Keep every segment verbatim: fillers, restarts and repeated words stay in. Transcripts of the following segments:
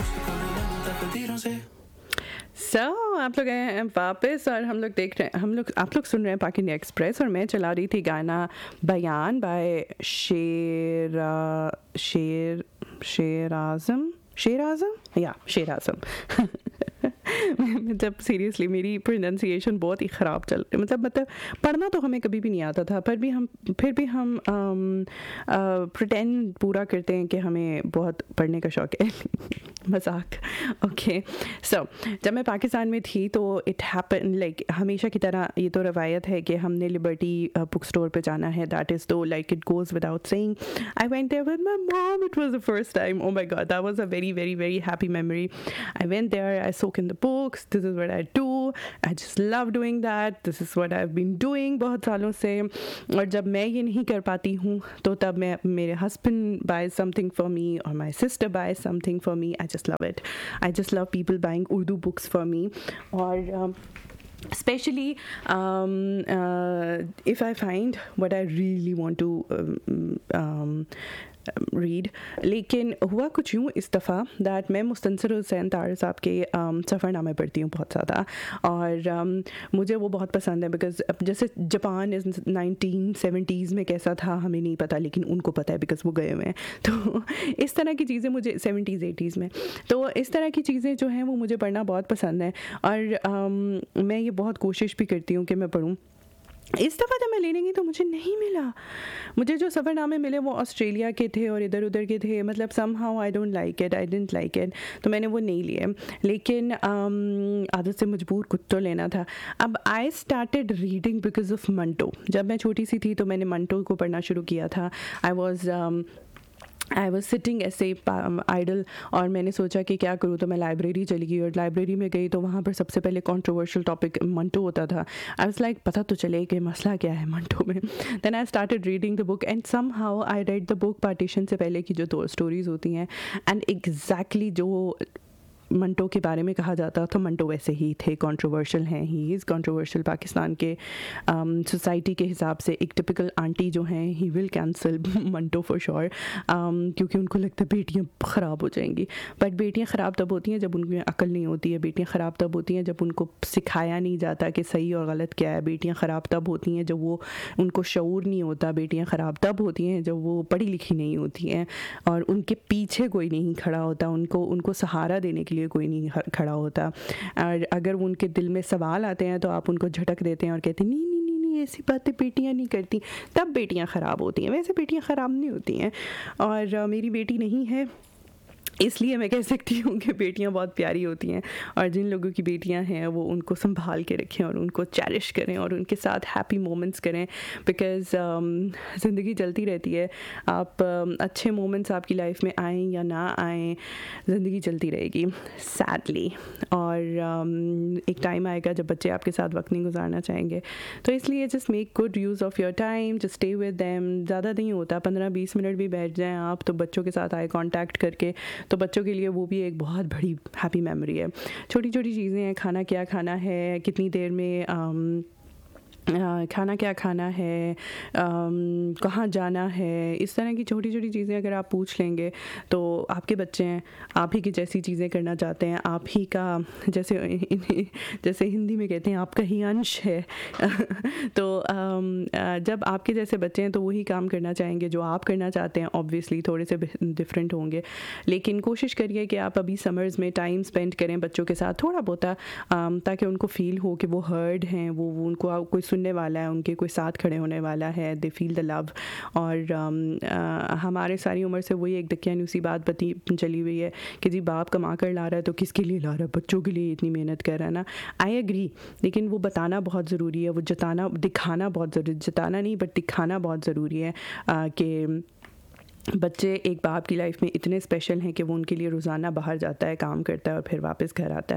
सो so, आप लोग आए हैं वापस और हम लोग देख रहे हैं हम लोग आप लोग सुन रहे हैं पाक इंडिया एक्सप्रेस और मैं चला रही थी गाना बयान बाय शेर शेर शेर आज़म शेर आज़म या शेर आज़म मतलब सीरियसली मेरी प्रोनाउंसिएशन बहुत ही ख़राब चल रही मतलब मतलब पढ़ना तो हमें कभी भी नहीं आता था पर भी हम फिर भी हम प्रिटेंड पूरा करते हैं कि हमें बहुत पढ़ने का शौक़ है मजाक ओके सो जब मैं पाकिस्तान में थी तो इट हैपन लाइक हमेशा की तरह ये तो रवायत है कि हमने लिबर्टी बुक स्टोर पे जाना है दैट इज़ तो like it goes without saying I went there with my mom it was the first time oh my God that was a very very very happy memory I went there I soak in the books this is what I do I just love doing that this is what I have been doing बहुत सालों से और जब मैं ये नहीं कर पाती हूँ तो तब मैं मेरे husband bye something for me और my sister bye something for me I just love it. I just love people buying Urdu books for me or um, especially um, uh, if I find what I really want to um, um, read लेकिन हुआ कुछ यूँ इस दफ़ा that मैं मुस्तनसर हुसैन तार साहब के सफ़रनामे पढ़ती हूँ बहुत ज़्यादा और um, मुझे वो बहुत पसंद है बिकॉज जैसे जापान इस नाइनटीन सेवेंटीज़ में कैसा था हमें नहीं पता लेकिन उनको पता है बिकॉज वो गए हुए हैं तो इस तरह की चीज़ें मुझे सेवेंटीज़ एटीज़ में तो इस तरह की चीज़ें जो हैं वो मुझे पढ़ना बहुत पसंद है और um, मैं ये बहुत कोशिश भी करती हूँ कि मैं पढ़ूँ इस दफ़ा जब मैं लेने गई तो मुझे नहीं मिला मुझे जो सफ़रनामे मिले वो ऑस्ट्रेलिया के थे और इधर उधर के थे मतलब some how I don't like it I didn't like it तो मैंने वो नहीं लिए लेकिन um, आदत से मजबूर कुछ तो लेना था अब I started reading because of Manto जब मैं छोटी सी थी तो मैंने मंटो को पढ़ना शुरू किया था I was I was sitting ऐसे आइडल और मैंने सोचा कि क्या करूँ तो मैं लाइब्रेरी चली गई और लाइब्रेरी में गई तो वहाँ पर सबसे पहले कंट्रोवर्शियल टॉपिक मंटो होता था आई वाज लाइक पता तो चले कि मसला क्या है मंटो में then I started reading the book and some how I read the book partition से पहले की जो दो स्टोरीज़ होती हैं एंड एग्जैक्टली जो मंटो के बारे में कहा जाता था मंटो वैसे ही थे कंट्रोवर्शियल हैं ही इज़ कंट्रोवर्शियल पाकिस्तान के सोसाइटी um, के हिसाब से एक टिपिकल आंटी जो हैं he will cancel Manto for sure क्योंकि उनको लगता है बेटियां ख़राब हो जाएंगी बट बेटियां ख़राब तब होती हैं जब उनकी अकल नहीं होती है बेटियां ख़राब तब होती हैं जब उनको सिखाया नहीं जाता कि सही और गलत क्या है बेटियां ख़राब तब होती हैं जब वो उनको शऊर नहीं होता बेटियां ख़राब तब होती हैं जब वो पढ़ी लिखी नहीं होती हैं और उनके पीछे कोई नहीं खड़ा होता उनको उनको सहारा देने के लिए कोई नहीं खड़ा होता और अगर वो उनके दिल में सवाल आते हैं तो आप उनको झटक देते हैं और कहते हैं नहीं नहीं नहीं नहीं ऐसी बातें बेटियां नहीं करती तब बेटियां ख़राब होती हैं वैसे बेटियां ख़राब नहीं होती हैं और uh, मेरी बेटी नहीं है इसलिए मैं कह सकती हूँ कि बेटियाँ बहुत प्यारी होती हैं और जिन लोगों की बेटियाँ हैं वो उनको संभाल के रखें और उनको चेरिश करें और उनके साथ हैप्पी मोमेंट्स करें बिकॉज़ um, ज़िंदगी चलती रहती है आप um, अच्छे मोमेंट्स आपकी लाइफ में आएँ या ना आएँ ज़िंदगी चलती रहेगी सैडली और um, एक टाइम आएगा जब बच्चे आपके साथ वक्त नहीं गुजारना चाहेंगे तो इसलिए just make good use of your time just stay with them ज़्यादा नहीं होता पंद्रह बीस मिनट भी बैठ जाएँ आप तो बच्चों के साथ आई कॉन्टैक्ट करके तो बच्चों के लिए वो भी एक बहुत बड़ी हैप्पी मेमोरी है छोटी छोटी चीज़ें हैं खाना क्या खाना है कितनी देर में आम, आ, खाना क्या खाना है कहाँ जाना है इस तरह की छोटी छोटी चीज़ें अगर आप पूछ लेंगे तो आपके बच्चे हैं आप ही की जैसी चीज़ें करना चाहते हैं आप ही का जैसे जैसे हिंदी में कहते हैं आपका ही अंश है तो आ, जब आपके जैसे बच्चे हैं तो वही काम करना चाहेंगे जो आप करना चाहते हैं ऑब्वियसली थोड़े से डिफरेंट होंगे लेकिन कोशिश करिए कि आप अभी समर्स में टाइम स्पेंड करें बच्चों के साथ थोड़ा बहुत ताकि उनको फील हो कि वो हर्ड हैं वो, वो उनको कोई सुनने वाला है उनके कोई साथ खड़े होने वाला है दे फील द लव और um, uh, हमारे सारी उम्र से वही एक दकियानूसी बात बती चली हुई है कि जी बाप कमा कर ला रहा है तो किसके लिए ला रहा है बच्चों के लिए इतनी मेहनत कर रहा है ना आई एग्री लेकिन वो बताना बहुत ज़रूरी है वो जताना दिखाना बहुत ज़रूरी जताना नहीं बट दिखाना बहुत ज़रूरी है uh, कि बच्चे एक बाप की लाइफ में इतने स्पेशल हैं कि वो उनके लिए रोज़ाना बाहर जाता है काम करता है और फिर वापस घर आता है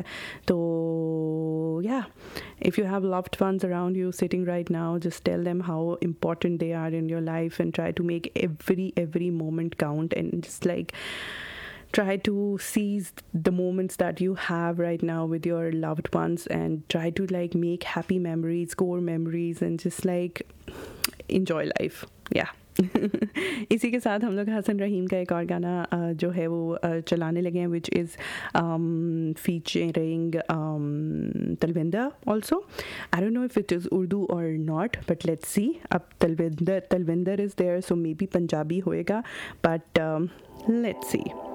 तो या if you have loved ones around you sitting right now just tell them how important they are in your life and try to make every every moment count and just like try to seize the moments that you have right now with your loved ones and try to like make happy memories core memories and just like enjoy life yeah इसी के साथ हम लोग हसन रहीम का एक और गाना uh, जो है वो uh, चलाने लगे हैं, which is featuring Talwinder also. I don't know if it is Urdu और नॉट, बट लेट्स सी. अब Talwinder Talwinder is there, so may be Punjabi होएगा, बट लेट्स सी.